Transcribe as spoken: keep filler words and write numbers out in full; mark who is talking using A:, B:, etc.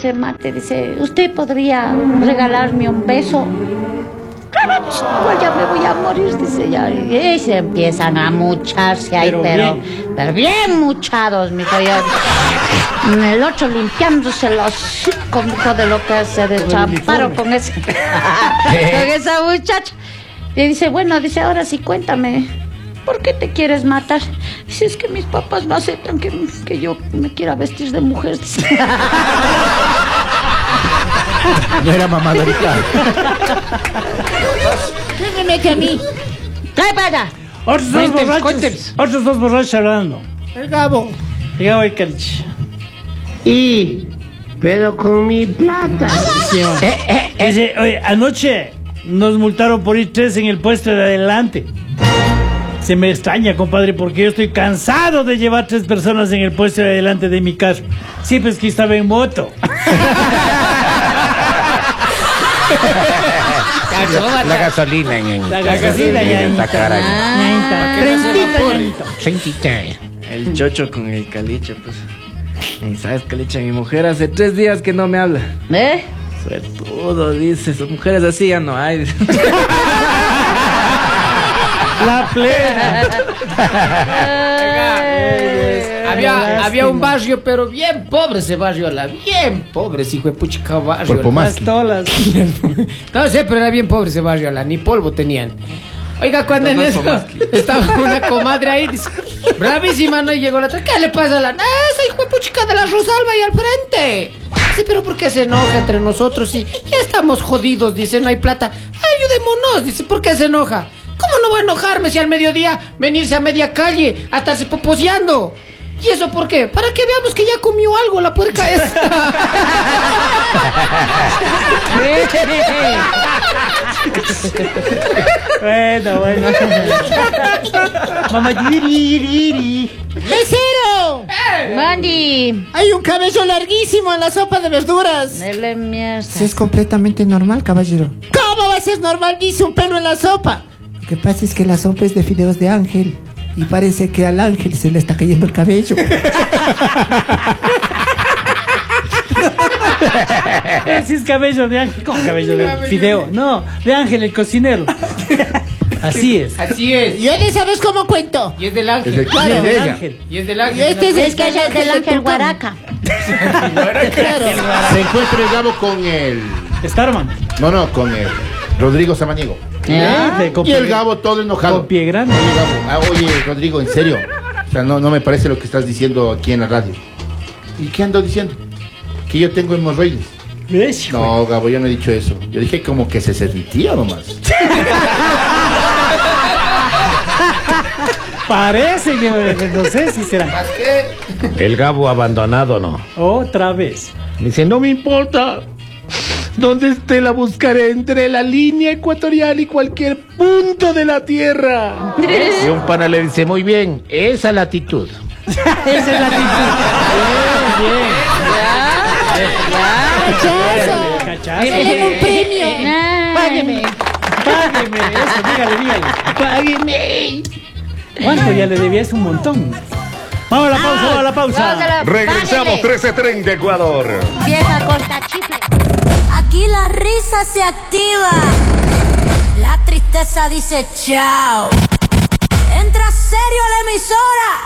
A: dice Mate, dice, ¿usted podría regalarme un beso? Claro, pues ya me voy a morir, dice ya. Y se empiezan a mucharse ahí, pero, pero, bien. pero bien muchados, mijo. Yo, el otro limpiándose los hocico, mijo, de lo que se desamparon con, ese, con esa muchacha. Y dice, bueno, dice, ahora sí, cuéntame, ¿por qué te quieres matar? Dice, es que mis papás no aceptan que, que yo me quiera vestir de mujer.
B: No era mamá de ahorita.
A: ¿Qué me mete a mí? ¿Qué pasa?
C: Otros dos borrachos. Otros dos borrachos hablando.
B: El Gabo.
C: El Gabo y Caliche.
B: Y, pero con mi plata.
C: eh, eh, eh. Dice, oye, anoche nos multaron por ir tres en el puesto de adelante. Se me extraña, compadre, porque yo estoy cansado de llevar tres personas en el puesto de adelante de mi carro. Sí, pues que estaba en moto.
B: La gasolina, ñañita.
C: La gasolina, ñañita.
D: El chocho con el caliche, pues. Y sabes, caliche, mi mujer hace tres días que no me habla.
A: ¿Eh?
D: Suertudo, dice. Sus mujeres así ya no hay.
C: La plena.
E: Había, había un barrio, pero bien pobre ese barrio, la bien pobre, ese hijo de puchica barrio.
C: Las tolas.
E: No sé, pero era bien pobre ese barrio, la, ni polvo tenían. Oiga, cuando en eso estaba una comadre ahí, dice, bravísima, no, y llegó la otra, ¿qué le pasa a la? ¡Ah, esa hijo de puchica de la Rosalba ahí al frente! Sí, pero ¿por qué se enoja entre nosotros? Sí, ya estamos jodidos, dice, no hay plata. Ayudémonos, dice, ¿por qué se enoja? ¿Cómo no va a enojarme si al mediodía venirse a media calle a estarse poposeando? ¿Y eso por qué? Para que veamos que ya comió algo la puerca esta.
C: Bueno, bueno. Mamá,
F: ¡Mesero!
A: ¡Eh! ¡Mandy!
F: Hay un cabello larguísimo en la sopa de verduras.
A: Dele mierda.
F: Sí, es completamente normal, caballero. ¿Cómo va a ser normal? Dice un pelo en la sopa. Lo que pasa es que la sopa es de fideos de ángel. Y parece que al ángel se le está cayendo el cabello.
C: Ese es cabello de ángel. ¿Cómo cabello de fideo? No, de ángel, el cocinero. Así es.
E: Así es.
F: ¿Y él sabes cómo cuento?
E: Y es del ángel.
B: Es de-
E: Claro,
B: es de
E: del
B: ella.
E: ángel. Y es del ángel.
F: Y este es,
A: Es que ella es del ángel Guaraca.
F: Claro.
B: Se encuentra el Gabo con el...
C: Starman.
B: No, no, con el Rodrigo Samaniego.
C: ¿Ah?
B: Y el Gabo todo enojado.
C: Con pie grande.
B: Oye, Gabo, ah, oye, Rodrigo, en serio. O sea, no, no me parece lo que estás diciendo aquí en la radio. ¿Y qué ando diciendo? Que yo tengo hemorroides. No, Gabo, yo no he dicho eso. Yo dije como que se sentía nomás.
C: Parece que no sé si será.
G: El Gabo abandonado, ¿no?
C: Otra vez.
G: Dice, no me importa. Donde esté la buscaré entre la línea ecuatorial y cualquier punto de la tierra. Y un pana le dice, muy bien, esa latitud.
C: Esa es la actitud. Bien, bien.
F: ¡Cachazo!
C: Cachazo.
F: ¡Denle un premio!
A: Págueme.
C: Págueme, eso, dígale, dígale. Págueme. ¿Cuánto ya le debías? Un montón. Vamos a la pausa, vamos a la pausa.
A: Vamos a la-
G: Regresamos
A: Págueme.
G: trece treinta Ecuador.
A: Vieja corta chifle.
H: Aquí la risa se activa. La tristeza dice chao. Entra serio a la emisora.